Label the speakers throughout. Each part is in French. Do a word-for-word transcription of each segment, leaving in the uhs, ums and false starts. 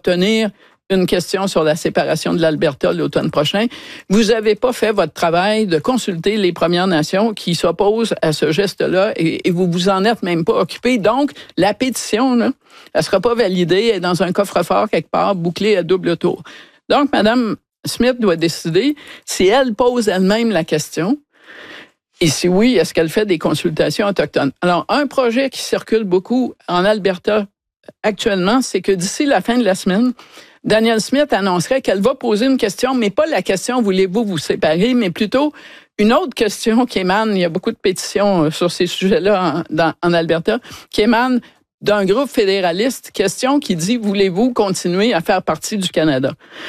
Speaker 1: d'obtenir une question sur la séparation de l'Alberta l'automne prochain. Vous n'avez pas fait votre travail de consulter les Premières Nations qui s'opposent à ce geste-là et, et vous vous en êtes même pas occupé. Donc, la pétition, là, elle sera pas validée, elle est dans un coffre-fort quelque part, bouclée à double tour. Donc, Mme Smith doit décider si elle pose elle-même la question. Et si oui, est-ce qu'elle fait des consultations autochtones? Alors, un projet qui circule beaucoup en Alberta actuellement, c'est que d'ici la fin de la semaine, Danielle Smith annoncerait qu'elle va poser une question, mais pas la question « voulez-vous vous séparer », mais plutôt une autre question qui émane, il y a beaucoup de pétitions sur ces sujets-là en, dans, en Alberta, qui émane d'un groupe fédéraliste, question qui dit « voulez-vous continuer à faire partie du Canada ».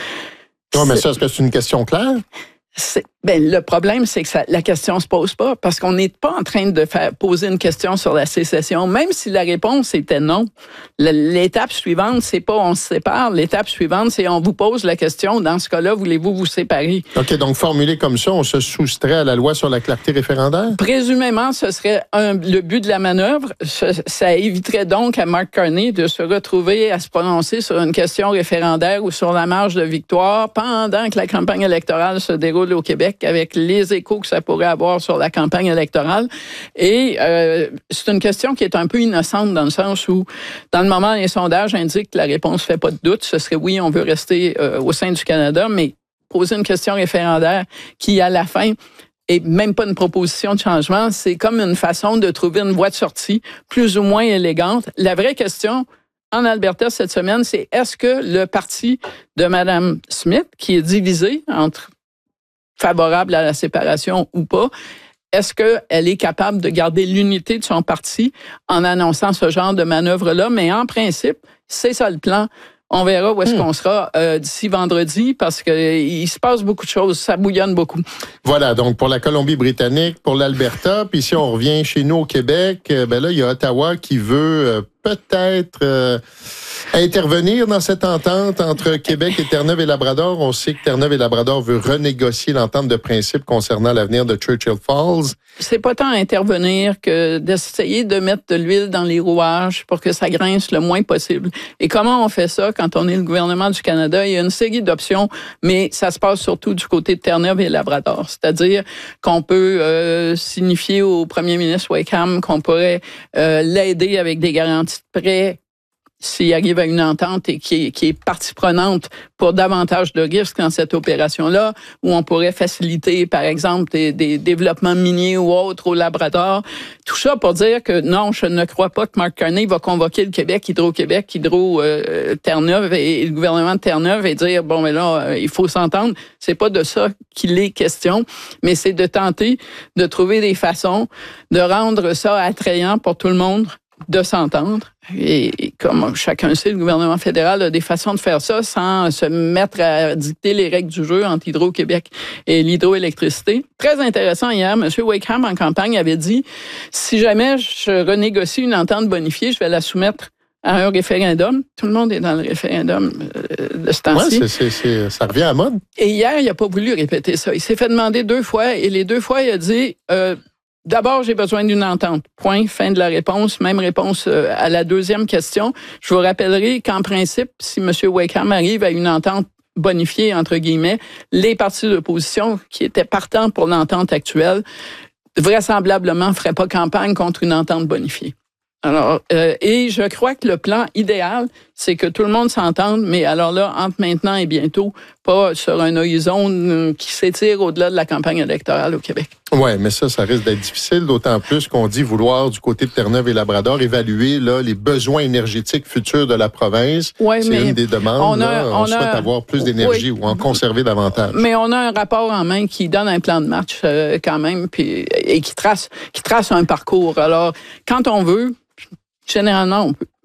Speaker 2: Non, mais ça, est-ce que c'est une question claire?
Speaker 1: C'est, ben, le problème, c'est que ça, la question se pose pas parce qu'on n'est pas en train de faire poser une question sur la sécession, même si la réponse était non. L'étape suivante, c'est pas on se sépare. L'étape suivante, c'est on vous pose la question. Dans ce cas-là, voulez-vous vous séparer?
Speaker 2: OK, donc formulé comme ça, on se soustrait à la loi sur la clarté référendaire?
Speaker 1: Présumément, ce serait un, le but de la manœuvre. Ça, ça éviterait donc à Mark Carney de se retrouver à se prononcer sur une question référendaire ou sur la marge de victoire pendant que la campagne électorale se déroule au Québec, avec les échos que ça pourrait avoir sur la campagne électorale. Et euh, c'est une question qui est un peu innocente dans le sens où, dans le moment, les sondages indiquent que la réponse ne fait pas de doute. Ce serait oui, on veut rester euh, au sein du Canada, mais poser une question référendaire qui, à la fin, et même pas une proposition de changement, c'est comme une façon de trouver une voie de sortie plus ou moins élégante. La vraie question en Alberta cette semaine, c'est est-ce que le parti de Mme Smith, qui est divisé entre favorable à la séparation ou pas, est-ce qu'elle est capable de garder l'unité de son parti en annonçant ce genre de manœuvre-là? Mais en principe, c'est ça le plan. On verra où est-ce mmh. qu'on sera euh, d'ici vendredi parce que euh, il se passe beaucoup de choses, ça bouillonne beaucoup.
Speaker 2: Voilà, donc pour la Colombie-Britannique, pour l'Alberta, puis si on revient chez nous au Québec, euh, ben là, il y a Ottawa qui veut euh, peut-être euh, intervenir dans cette entente entre Québec et Terre-Neuve et Labrador. On sait que Terre-Neuve et Labrador veut renégocier l'entente de principe concernant l'avenir de Churchill Falls.
Speaker 1: C'est pas tant intervenir que d'essayer de mettre de l'huile dans les rouages pour que ça grince le moins possible. Et comment on fait ça quand on est le gouvernement du Canada? Il y a une série d'options, mais ça se passe surtout du côté de Terre-Neuve et Labrador. C'est-à-dire qu'on peut euh, signifier au premier ministre Wakeham qu'on pourrait euh, l'aider avec des garanties de prêt s'il arrive à une entente et qui est, qui est partie prenante pour davantage de risques dans cette opération-là, où on pourrait faciliter, par exemple, des, des développements miniers ou autres au Labrador. Tout ça pour dire que non, je ne crois pas que Mark Carney va convoquer le Québec, Hydro-Québec, Hydro-Terre-Neuve euh, et, et le gouvernement de Terre-Neuve et dire, bon, mais là, euh, il faut s'entendre. C'est pas de ça qu'il est question, mais c'est de tenter de trouver des façons de rendre ça attrayant pour tout le monde, de s'entendre. Et comme chacun sait, le gouvernement fédéral a des façons de faire ça sans se mettre à dicter les règles du jeu entre Hydro-Québec et l'hydroélectricité. Très intéressant hier, M. Wakeham en campagne avait dit, si jamais je renégocie une entente bonifiée, je vais la soumettre à un référendum. Tout le monde est dans le référendum de ce temps-ci.
Speaker 2: Oui, c'est, c'est, ça revient à mode.
Speaker 1: Et hier, il n'a pas voulu répéter ça. Il s'est fait demander deux fois et les deux fois, il a dit... Euh, D'abord, j'ai besoin d'une entente. Point, fin de la réponse. Même réponse à la deuxième question. Je vous rappellerai qu'en principe, si M. Wakeham arrive à une entente bonifiée, entre guillemets, les partis d'opposition qui étaient partants pour l'entente actuelle, vraisemblablement, ne feraient pas campagne contre une entente bonifiée. Alors, euh, et je crois que le plan idéal, c'est que tout le monde s'entende, mais alors là, entre maintenant et bientôt, pas sur un horizon qui s'étire au-delà de la campagne électorale au Québec.
Speaker 2: Oui, mais ça, ça risque d'être difficile, d'autant plus qu'on dit vouloir, du côté de Terre-Neuve et Labrador, évaluer là, les besoins énergétiques futurs de la province. Ouais, c'est une des demandes. On, a, là, on, on souhaite a, avoir plus d'énergie oui, ou en conserver davantage. Mais
Speaker 1: on a un rapport en main qui donne un plan de match euh, quand même puis, et qui trace, qui trace un parcours. Alors, quand on veut, généralement, on peut.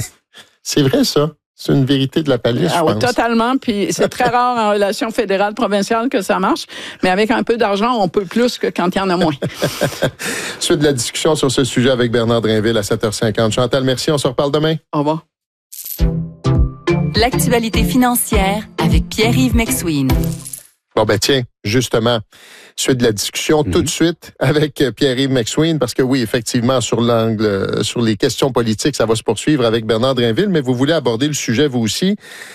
Speaker 2: C'est vrai, ça. C'est une vérité de la palisse,
Speaker 1: ah,
Speaker 2: je
Speaker 1: oui,
Speaker 2: pense.
Speaker 1: Totalement. Puis c'est très rare en relation fédérale-provinciale que ça marche. Mais avec un peu d'argent, on peut plus que quand il y en a moins.
Speaker 2: Suite de la discussion sur ce sujet avec Bernard Drainville à sept heures cinquante. Chantal, merci. On se reparle demain.
Speaker 1: Au revoir.
Speaker 3: L'actualité financière avec Pierre-Yves McSween.
Speaker 2: Bon, ben tiens, justement, suite de la discussion mm-hmm. tout de suite avec Pierre-Yves McSween, parce que oui, effectivement, sur l'angle, sur les questions politiques, ça va se poursuivre avec Bernard Drainville, mais vous voulez aborder le sujet, vous aussi,